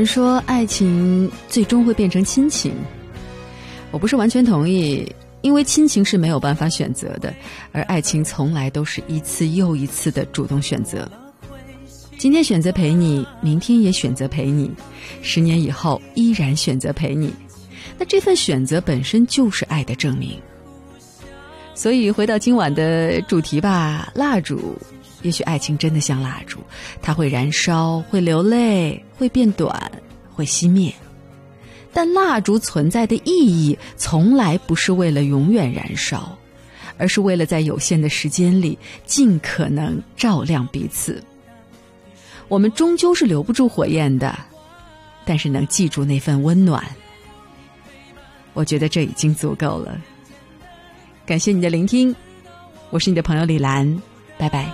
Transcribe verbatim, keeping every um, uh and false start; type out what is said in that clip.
说爱情最终会变成亲情，我不是完全同意，因为亲情是没有办法选择的，而爱情从来都是一次又一次的主动选择。今天选择陪你，明天也选择陪你，十年以后依然选择陪你，那这份选择本身就是爱的证明。所以回到今晚的主题吧，蜡烛。也许爱情真的像蜡烛，它会燃烧，会流泪，会变短，会熄灭。但蜡烛存在的意义从来不是为了永远燃烧，而是为了在有限的时间里尽可能照亮彼此。我们终究是留不住火焰的，但是能记住那份温暖，我觉得这已经足够了。感谢你的聆听，我是你的朋友李兰，拜拜。